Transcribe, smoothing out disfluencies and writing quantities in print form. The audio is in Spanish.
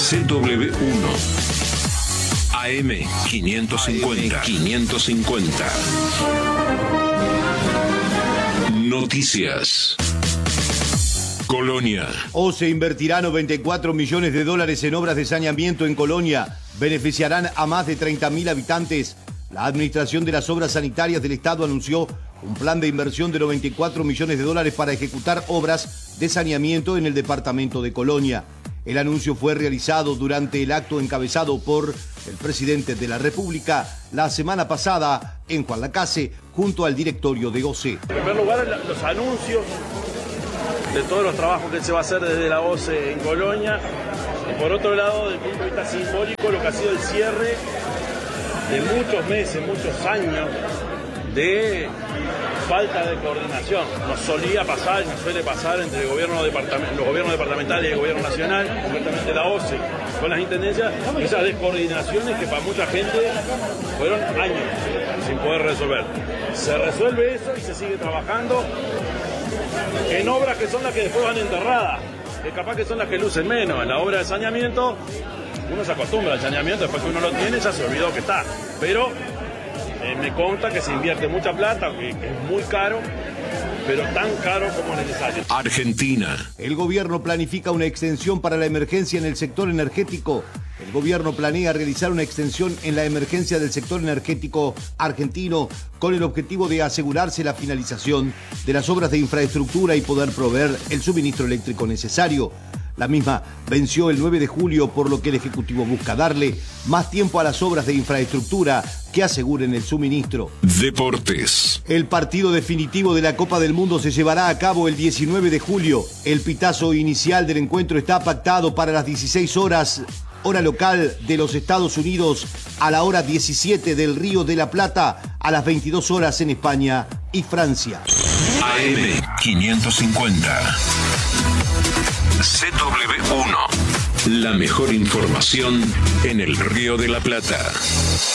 CW1 AM 550. Noticias. Colonia. OCE invertirá $94 millones en obras de saneamiento en Colonia. Beneficiarán a más de 30.000 habitantes. La Administración de las Obras Sanitarias del Estado anunció un plan de inversión de $94 millones para ejecutar obras de saneamiento en el departamento de Colonia. El anuncio fue realizado durante el acto encabezado por el presidente de la República la semana pasada en Juan Lacase, junto al directorio de OCE. En primer lugar, los anuncios de todos los trabajos que se va a hacer desde la OCE en Colonia. Y por otro lado, desde el punto de vista simbólico, lo que ha sido el cierre de muchos meses, muchos años de falta de coordinación. Nos solía pasar y nos suele pasar entre los gobiernos departamentales y el gobierno nacional, concretamente la OCE, con las intendencias, esas descoordinaciones que para mucha gente fueron años sin poder resolver. Se resuelve eso y se sigue trabajando en obras que son las que después van enterradas, que capaz que son las que lucen menos. En la obra de saneamiento, uno se acostumbra al saneamiento, después que uno lo tiene ya se olvidó que está. Pero me consta que se invierte mucha plata, que es muy caro, pero tan caro como necesario. Argentina. El gobierno planifica una extensión para la emergencia en el sector energético. El gobierno planea realizar una extensión en la emergencia del sector energético argentino con el objetivo de asegurarse la finalización de las obras de infraestructura y poder proveer el suministro eléctrico necesario. La misma venció el 9 de julio, por lo que el Ejecutivo busca darle más tiempo a las obras de infraestructura que aseguren el suministro. Deportes. El partido definitivo de la Copa del Mundo se llevará a cabo el 19 de julio. El pitazo inicial del encuentro está pactado para las 16 horas, hora local de los Estados Unidos, a la hora 17 del Río de la Plata, a las 22 horas en España y Francia. AM 550. CW1. La mejor información en el Río de la Plata.